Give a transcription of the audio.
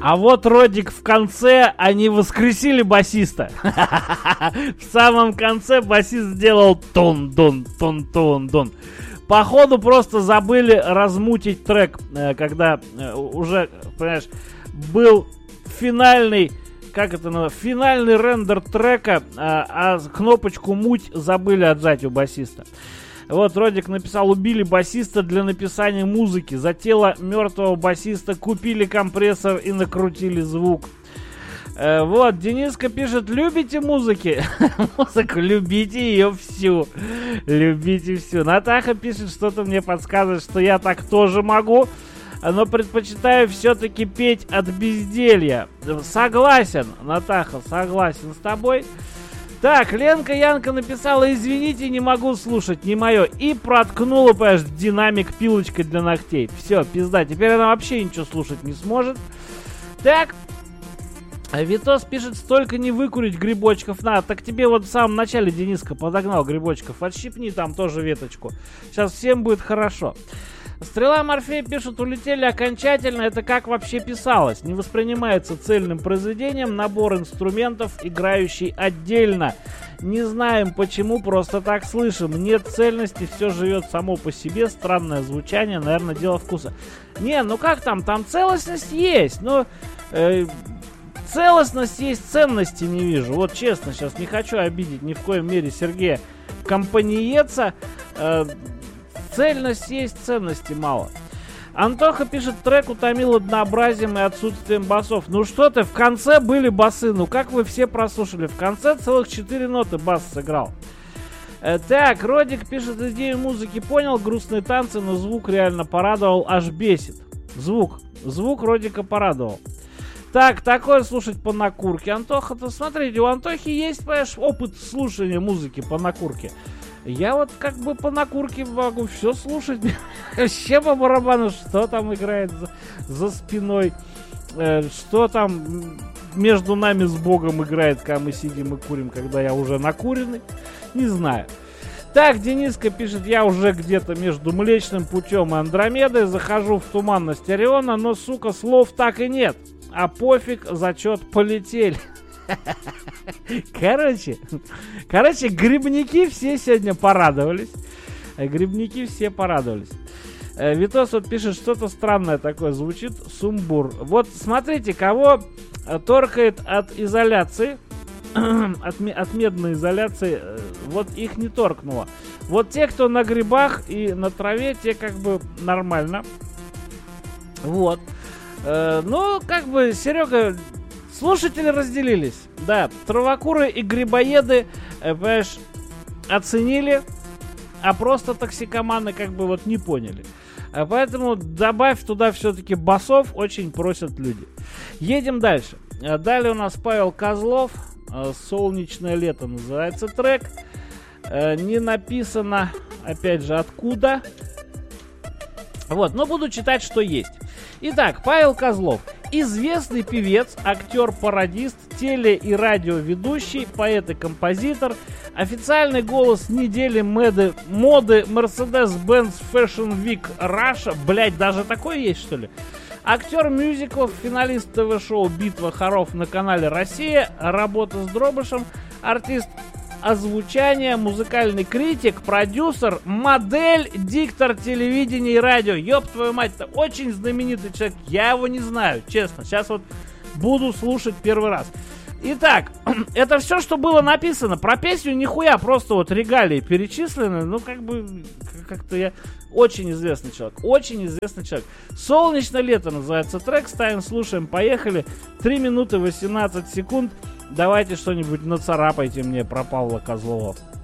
А вот, Родик, в конце они воскресили басиста. В самом конце басист сделал тон-дон. Походу просто забыли размутить трек, когда уже, понимаешь, был финальный, финальный рендер трека, а кнопочку муть забыли отжать у басиста. Вот, Родик написал: убили басиста для написания музыки. За тело мертвого басиста купили компрессор и накрутили звук. Вот, Дениска пишет: любите музыку? Любите ее всю. Любите всю. Натаха пишет: что-то мне подсказывает, что я так тоже могу, но предпочитаю все-таки петь от безделья. Согласен, Натаха, согласен с тобой. Так, Ленка Янка написала: извините, не могу слушать, не мое. И проткнула, понимаешь, динамик пилочкой для ногтей. Все, пизда, теперь она вообще ничего слушать не сможет. Так, Витос пишет: столько не выкурить грибочков надо. Так тебе вот в самом начале Дениска подогнал грибочков. Отщипни там тоже веточку. Сейчас всем будет хорошо. Стрела Морфея пишет: улетели окончательно. Это как вообще писалось? Не воспринимается цельным произведением, набор инструментов, играющий отдельно. Не знаем почему, просто так слышим. Нет цельности, все живет само по себе. Странное звучание, наверное, дело вкуса. Не, ну как там? Там целостность есть, но... целостность есть, ценности не вижу. Вот честно, сейчас не хочу обидеть ни в коем мере Сергея Компаниеца. Цельность есть, ценности мало. Антоха пишет: трек утомил однообразием и отсутствием басов. Ну что ты, в конце были басы. Ну как вы все прослушали? В конце целых 4 ноты бас сыграл. Так, Родик пишет: идею музыки понял, грустные танцы, но звук реально порадовал, аж бесит. Звук Родика порадовал. Так, такое слушать по накурке. Антоха-то, смотрите, у Антохи есть, понимаешь, опыт слушания музыки по накурке. Я вот как бы по накурке могу все слушать. Вообще по барабану, что там играет за спиной. Что там между нами с Богом играет, когда мы сидим и курим, когда я уже накуренный. Не знаю. Так, Дениска пишет: я уже где-то между Млечным Путем и Андромедой. Захожу в туманность Ориона, но, сука, слов так и нет. А пофиг, зачет, полетели. Короче, грибники все сегодня порадовались. Витос вот пишет: что-то странное такое звучит, сумбур. Вот смотрите, кого торкает от изоляции, от медной изоляции, вот их не торкнуло. Вот те, кто на грибах и на траве, те как бы нормально. Вот. Ну, как бы, Серега... Слушатели разделились. Да, травокуры и грибоеды, понимаешь, оценили, а просто токсикоманы как бы вот не поняли. Поэтому добавь туда все-таки басов, очень просят люди. Едем дальше. Далее у нас Павел Козлов. «Солнечное лето» называется трек. Не написано, опять же, откуда. Вот, но буду читать, что есть. Итак, Павел Козлов. Известный певец, актер-пародист, теле- и радиоведущий, поэт и композитор. Официальный голос недели моды Mercedes-Benz Fashion Week Russia. Блять, даже такой есть, что ли? Актер мюзиклов, финалист ТВ-шоу «Битва хоров» на канале «Россия», работа с Дробышем, артист озвучания, музыкальный критик, продюсер, модель, диктор телевидения и радио. Ёб твою мать, это очень знаменитый человек. Я его не знаю, честно. Сейчас вот буду слушать первый раз. Итак, это все, что было написано. Про песню нихуя, просто вот регалии перечислены. Ну, как бы, как-то я... Очень известный человек, очень известный человек. «Солнечное лето» называется трек. Ставим, слушаем, поехали. 3 минуты 18 секунд. Давайте что-нибудь нацарапайте мне про Павла Козлова.